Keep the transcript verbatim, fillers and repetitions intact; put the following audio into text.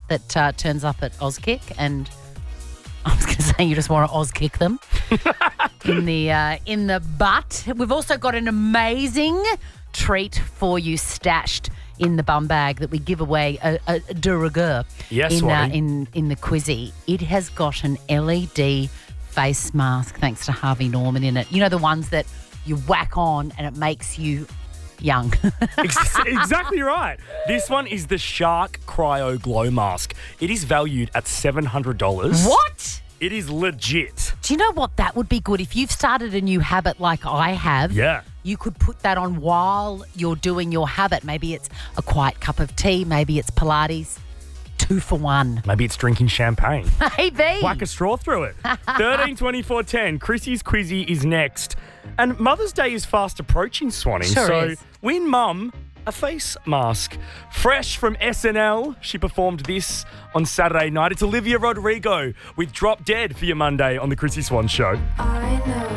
that uh, turns up at Auskick, and I was going to say you just want to Auskick them in the uh, in the butt. We've also got an amazing treat for you stashed in the bum bag that we give away a, a, a de rigueur Yes, in, uh, Swatty. in in the quizzy. It has got an L E D face mask thanks to Harvey Norman in it. You know, the ones that you whack on and it makes you young. Ex- exactly right. This one is the Shark Cryo Glow Mask. It is valued at seven hundred dollars. What? It is legit. Do you know what? That would be good. If you've started a new habit like I have, Yeah. you could put that on while you're doing your habit. Maybe it's a quiet cup of tea. Maybe it's Pilates. Two for one. Maybe it's drinking champagne. Maybe. Whack a straw through it. thirteen twenty-four ten. Chrissy's Quizzy is next. And Mother's Day is fast approaching, Swanee. Sure so is. win Mum a face mask. Fresh from S N L, she performed this on Saturday night. It's Olivia Rodrigo with Drop Dead for your Monday on the Chrissy Swan Show. I know